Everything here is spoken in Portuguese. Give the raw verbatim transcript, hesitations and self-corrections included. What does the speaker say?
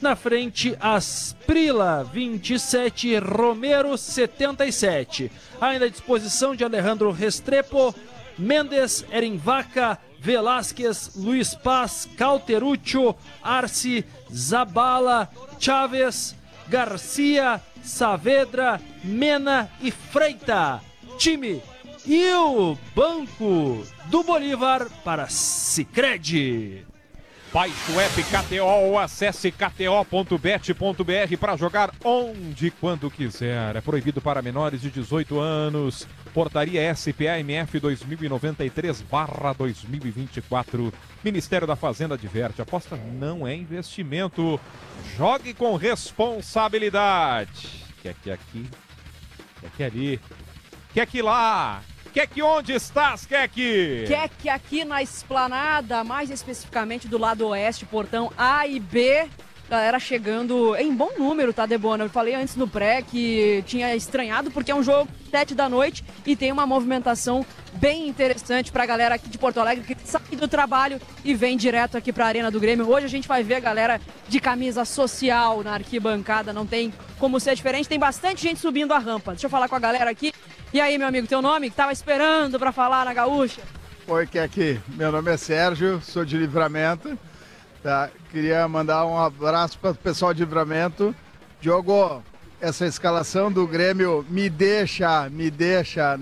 Na frente, Asprila, vinte e sete, Romero, setenta e sete. Ainda à disposição de Alejandro Restrepo, Mendes, Erinvaca, Velásquez, Luiz Paz, Cauteruccio, Arce, Zabala, Chaves, Garcia, Saavedra, Mena e Freita. Time e o banco do Bolívar para Sicredi. Baixe o app K T O ou acesse k t o ponto bet ponto b r para jogar onde e quando quiser. É proibido para menores de dezoito anos. Portaria S P A M F dois mil e noventa e três barra dois mil e vinte e quatro. Ministério da Fazenda adverte: aposta não é investimento. Jogue com responsabilidade. Quer que aqui, quer que ali, quer que lá. Quer que onde estás, Kek? Quer que aqui na Esplanada, mais especificamente do lado oeste, portão A e B, galera chegando em bom número, tá, Debona? Eu falei antes no pré que tinha estranhado porque é um jogo sete da noite e tem uma movimentação bem interessante pra galera aqui de Porto Alegre que sai do trabalho e vem direto aqui pra Arena do Grêmio. Hoje a gente vai ver a galera de camisa social na arquibancada, não tem como ser diferente, tem bastante gente subindo a rampa. Deixa eu falar com a galera aqui. E aí, meu amigo, teu nome? Que tava esperando pra falar na Gaúcha? Oi, Kek. Meu nome é Sérgio, sou de Livramento. Tá? Queria mandar um abraço para o pessoal de Livramento. Diogo, essa escalação do Grêmio me deixa, me deixa